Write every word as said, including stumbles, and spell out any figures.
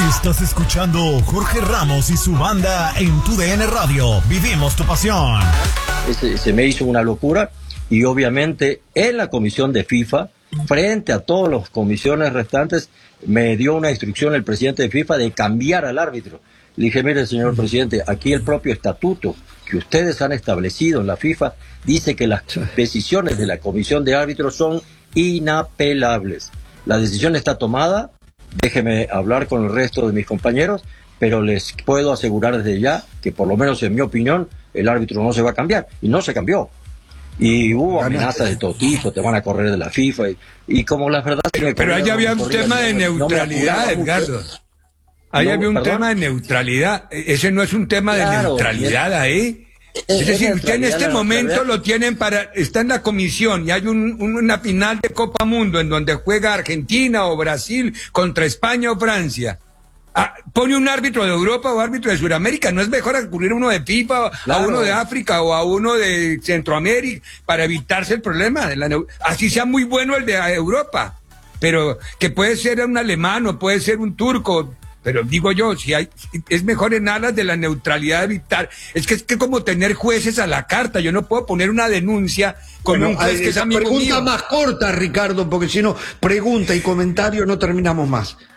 Estás escuchando Jorge Ramos y su banda en tu D N Radio. Vivimos tu pasión. Se, se me hizo una locura y obviamente en la comisión de FIFA, frente a todas las comisiones restantes, me dio una instrucción el presidente de FIFA de cambiar al árbitro. Le dije, mire, señor presidente, aquí el propio estatuto que ustedes han establecido en la FIFA dice que las decisiones de la comisión de árbitros son inapelables. La decisión está tomada, déjeme hablar con el resto de mis compañeros, pero les puedo asegurar desde ya que por lo menos en mi opinión el árbitro no se va a cambiar, y no se cambió. Y hubo amenazas de todo tipo, te van a correr de la FIFA, y, y como la verdad... Pero, pero ahí había un tema de neutralidad, Edgardo. Ahí había un tema de neutralidad. Ese no es un tema de neutralidad ahí. Es decir, usted en este momento lo tienen para, está en la comisión y hay un, una final de Copa Mundo en donde juega Argentina o Brasil contra España o Francia. Ah, pone un árbitro de Europa o árbitro de Sudamérica, ¿no es mejor recurrir a uno de FIFA, claro, a uno de África o a uno de Centroamérica para evitarse el problema? De la, así sea muy bueno el de Europa, pero que puede ser un alemán o puede ser un turco. Pero digo yo, si hay, es mejor en alas de la neutralidad evitar. Es que es que como tener jueces a la carta. Yo no puedo poner una denuncia con bueno, un juez que es amigo pregunta mío. Más corta, Ricardo, porque si no, pregunta y comentario no terminamos más.